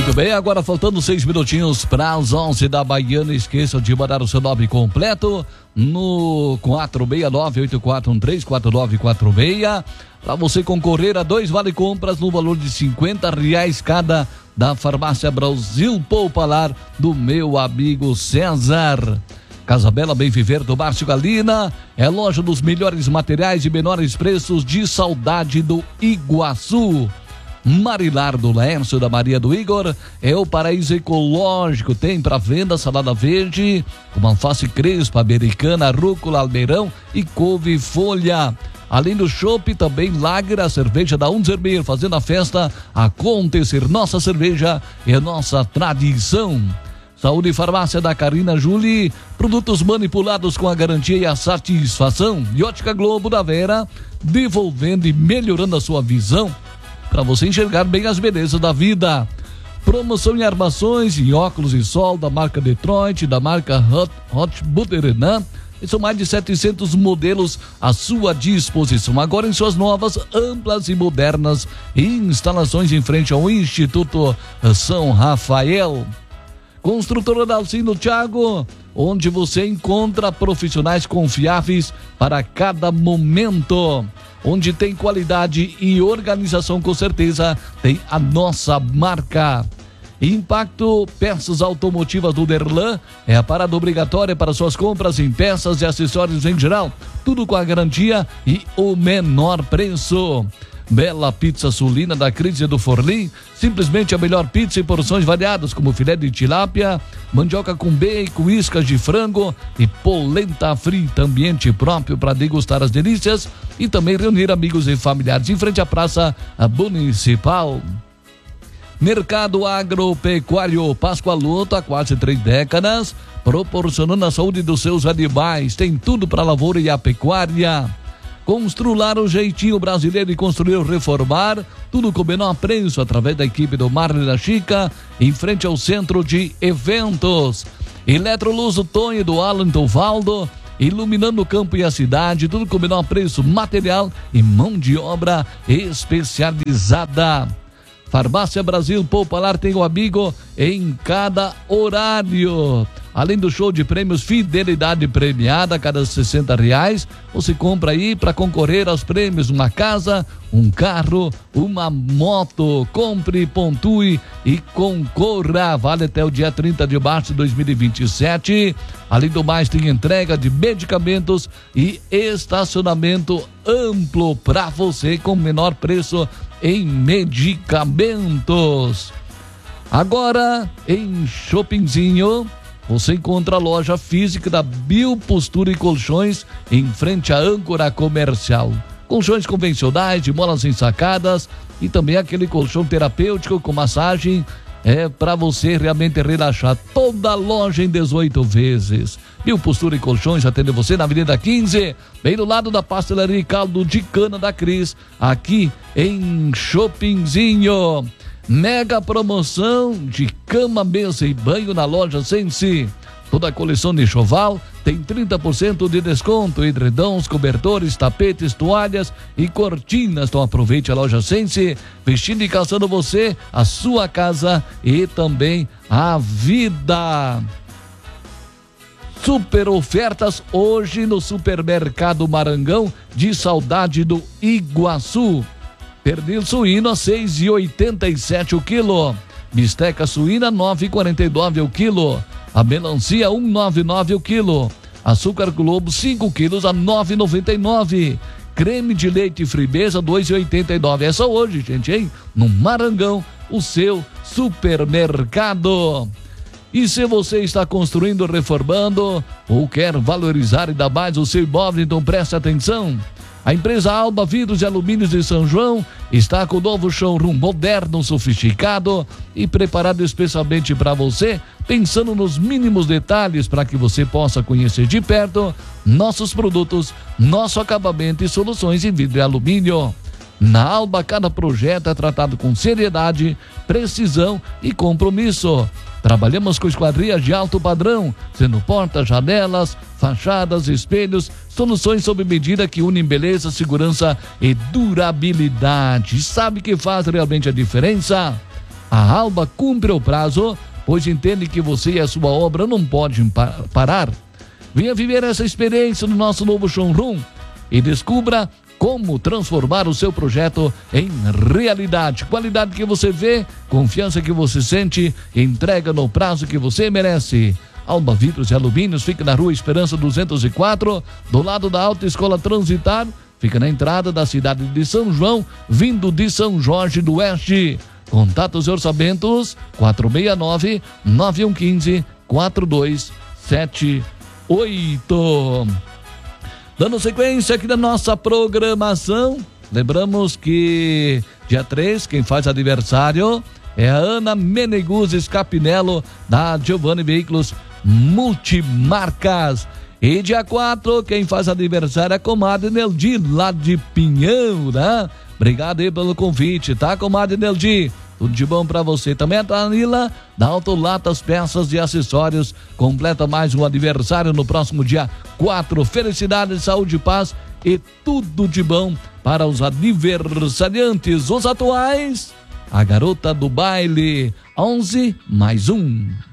Muito bem, agora faltando 6 minutinhos para as 11 da manhã. Não esqueça de mandar o seu nome completo no 469-8413-4946 para você concorrer a 2 vale compras no valor de R$50 cada da Farmácia Brasil Poupalar do meu amigo César. Casa Bela Bem Viver do Márcio Galina é loja dos melhores materiais e menores preços de Saudade do Iguaçu. Marilar do Laércio da Maria do Igor é o paraíso ecológico, tem para venda salada verde, com alface crespa, americana, rúcula, almeirão e couve-folha. Além do chopp, também lager, a cerveja da Unzerbeer, fazendo a festa acontecer. Nossa cerveja é nossa tradição. Saúde e Farmácia da Carina Julie, produtos manipulados com a garantia e a satisfação. E Ótica Globo da Vera, devolvendo e melhorando a sua visão para você enxergar bem as belezas da vida. Promoção em armações e óculos de sol da marca Detroit, da marca Hot Buterenan. São mais de 700 modelos à sua disposição. Agora em suas novas, amplas e modernas instalações em frente ao Instituto São Rafael. Construtora Dalcino Thiago, onde você encontra profissionais confiáveis para cada momento. Onde tem qualidade e organização, com certeza tem a nossa marca. Impacto Peças Automotivas do Derlan é a parada obrigatória para suas compras em peças e acessórios em geral. Tudo com a garantia e o menor preço. Bela Pizza Sulina da Crise do Forlim, simplesmente a melhor pizza e porções variadas, como filé de tilápia, mandioca com bacon, iscas de frango e polenta frita, ambiente próprio para degustar as delícias e também reunir amigos e familiares em frente à Praça Municipal. Mercado Agropecuário Pascoaloto, há quase 3 décadas, proporcionando a saúde dos seus animais. Tem tudo para a lavoura e a pecuária. Constrular o jeitinho brasileiro e construir ou reformar, tudo com menor preço, através da equipe do Marley da Chica, em frente ao centro de eventos. Eletroluz do Tonho e do Alan Tovaldo, iluminando o campo e a cidade, tudo com menor preço, material e mão de obra especializada. Farmácia Brasil Poupalar tem o amigo em cada horário. Além do show de prêmios Fidelidade Premiada, a cada R$60, você compra aí para concorrer aos prêmios: uma casa, um carro, uma moto. Compre, pontue e concorra. Vale até o dia 30 de março de 2027. Além do mais, tem entrega de medicamentos e estacionamento amplo para você com menor preço em medicamentos. Agora, em Shoppingzinho, você encontra a loja física da Biopostura e Colchões em frente à âncora comercial. Colchões convencionais, de molas ensacadas e também aquele colchão terapêutico com massagem para você realmente relaxar. Toda a loja em 18 vezes. Biopostura e Colchões atende você na Avenida 15, bem do lado da Pastelaria e Caldo de Cana da Cris, aqui em Shoppingzinho. Mega promoção de cama, mesa e banho na loja Sensi. Toda a coleção de enxoval tem 30% de desconto. Edredons, cobertores, tapetes, toalhas e cortinas. Então aproveite a loja Sensi, vestindo e calçando você, a sua casa e também a vida. Super ofertas hoje no Supermercado Marangão, de Saudade do Iguaçu. Pernil suíno a R$6,87 o quilo. Bisteca suína 9,49 o quilo. A melancia 1,99 o quilo. Açúcar Globo 5 quilos a 9,99. Creme de leite Frimeza 2,89. É só hoje, gente, hein? No Marangão, o seu supermercado. E se você está construindo, reformando ou quer valorizar ainda mais o seu imóvel, então preste atenção. A empresa Alba Vidros e Alumínios de São João está com o novo showroom moderno, sofisticado e preparado especialmente para você, pensando nos mínimos detalhes para que você possa conhecer de perto nossos produtos, nosso acabamento e soluções em vidro e alumínio. Na Alba, cada projeto é tratado com seriedade, precisão e compromisso. Trabalhamos com esquadrias de alto padrão, sendo portas, janelas, fachadas, espelhos, soluções sob medida que unem beleza, segurança e durabilidade. Sabe o que faz realmente a diferença? A Alba cumpre o prazo, pois entende que você e a sua obra não podem parar. Venha viver essa experiência no nosso novo showroom e descubra como transformar o seu projeto em realidade. Qualidade que você vê, confiança que você sente, entrega no prazo que você merece. Alba Vidros e Alumínios fica na Rua Esperança 204, do lado da Alta Escola Transitar, fica na entrada da cidade de São João, vindo de São Jorge do Oeste. Contatos e orçamentos 469-9115-4278. Dando sequência aqui da nossa programação, lembramos que dia 3, quem faz aniversário é a Ana Meneguzes Capinello, da Giovanni Veículos Multimarcas. E dia 4, quem faz aniversário é a comadre Neldi, lá de Pinhão, né? Obrigado aí pelo convite, tá, comadre Neldi? Tudo de bom pra você. Também a Danila, da Autolatas Peças e Acessórios, completa mais um aniversário no próximo dia 4. Felicidade, saúde e paz e tudo de bom para os aniversariantes. Os atuais, a garota do baile, 11 mais 1.